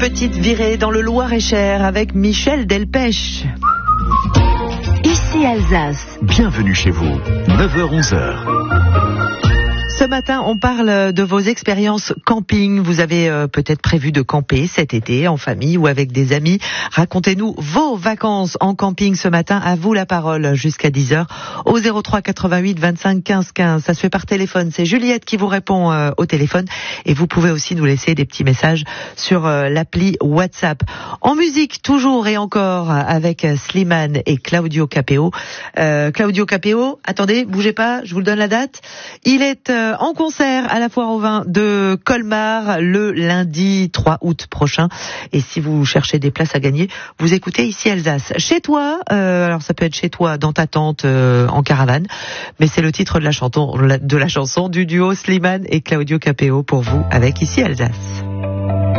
petite virée dans le Loir-et-Cher avec Michel Delpech. Ici Alsace. Bienvenue chez vous, 9h-11h. Ce matin, on parle de vos expériences camping. Vous avez peut-être prévu de camper cet été en famille ou avec des amis. Racontez-nous vos vacances en camping ce matin. À vous la parole jusqu'à 10h au 03 88 25 15 15. Ça se fait par téléphone. C'est Juliette qui vous répond au téléphone. Et vous pouvez aussi nous laisser des petits messages sur l'appli WhatsApp. En musique, toujours et encore avec Slimane et Claudio Capéo. Claudio Capéo, attendez, bougez pas, je vous le donne la date. Il est en concert à la Foire au Vin de Colmar le lundi 3 août prochain. Et si vous cherchez des places à gagner, vous écoutez ici Alsace. Chez toi, alors ça peut être chez toi, dans ta tente, en caravane, mais c'est le titre de la chanson du duo Slimane et Claudio Capéo pour vous avec ici Alsace.